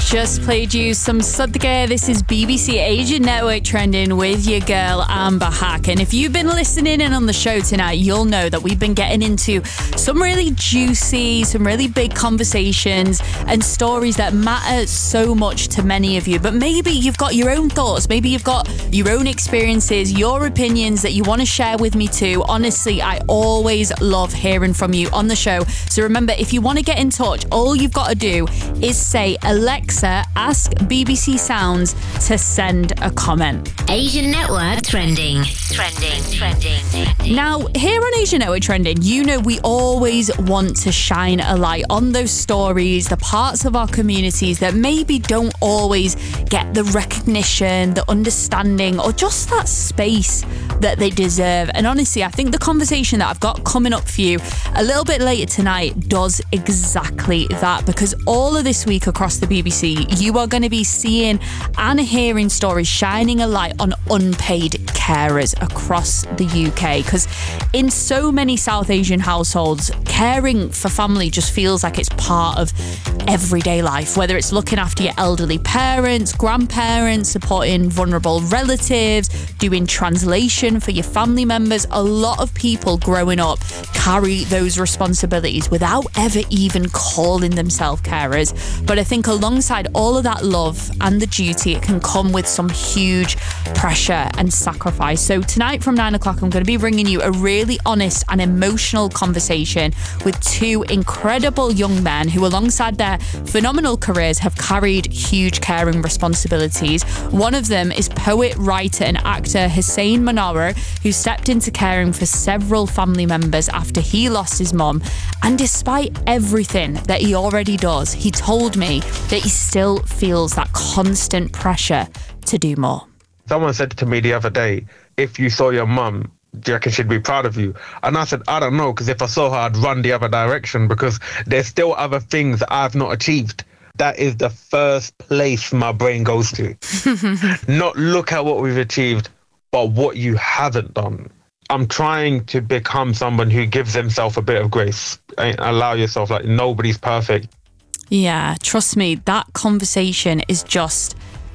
just played you some Sadhgah. This is BBC Asian Network Trending with your girl Amber Hack. And if you've been listening in on the show tonight, you'll know that we've been getting into some really juicy, some really big conversations and stories that matter so much to many of you. But maybe you've got your own thoughts, maybe you've got your own experiences, your opinions that you want to share with me too. Honestly, I always love hearing from you on the show. So remember, if you want to get in touch, all you've got to do is say, Alexa, ask BBC Sounds to send a comment. Asian Network Trending. Now, here on Asian Network Trending, you know we always want to shine a light on those stories, the parts of our communities that maybe don't always get the recognition, the understanding, or just that space that they deserve. And honestly, I think the conversation that I've got coming up for you a little bit later tonight does exactly that, because all of this week across the BBC, you are going to be seeing and hearing stories shining a light on unpaid carers across the UK. Because in so many South Asian households, caring for family just feels like it's part of everyday life, whether it's looking after your elderly parents, grandparents, supporting vulnerable relatives, doing translation for your family members. A lot of people growing up carry those responsibilities without ever even calling themselves carers. But I think alongside all of that love and the duty, it can come with some huge pressure and sacrifice. So tonight from 9 o'clock, I'm going to be bringing you a really honest and emotional conversation with two incredible young men who, alongside their phenomenal careers, have carried huge caring responsibilities. One of them is poet, writer and actor Hussain Manawar, who stepped into caring for several family members after he lost his mum. And despite everything that he already does, he told me that he still feels that constant pressure to do more. Someone said to me the other day, if you saw your mum, do you reckon she'd be proud of you? And I said, I don't know, because if I saw her, I'd run the other direction, because there's still other things that I've not achieved. That is the first place my brain goes to. Not look at what we've achieved, but what you haven't done. I'm trying to become someone who gives himself a bit of grace. Allow yourself, like, nobody's perfect. Yeah, trust me, that conversation is just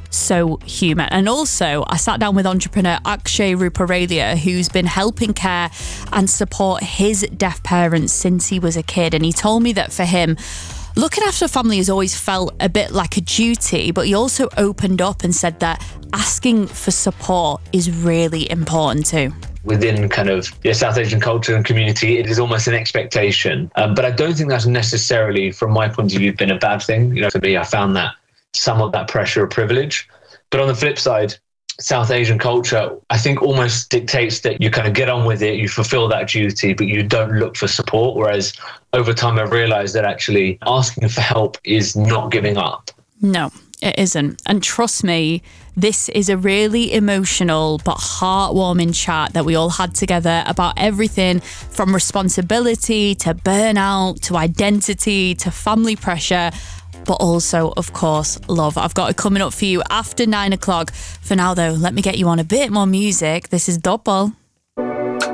so human. And also, I sat down with entrepreneur Akshay Ruparelia, who's been helping care and support his deaf parents since he was a kid. And he told me that for him, looking after family has always felt a bit like a duty, but he also opened up and said that asking for support is really important too. Within kind of South Asian culture and community, it is almost an expectation. But I don't think that's necessarily, from my point of view, been a bad thing. For me, I found that some of that pressure a privilege. But on the flip side, South Asian culture, I think, almost dictates that you kind of get on with it, you fulfill that duty, but you don't look for support. Whereas over time, I've realized that actually asking for help is not giving up. No, it isn't. And trust me, this is a really emotional but heartwarming chat that we all had together about everything from responsibility to burnout to identity to family pressure, but also, of course, love. I've got it coming up for you after 9 o'clock. For now, though, let me get you on a bit more music. This is Doppel.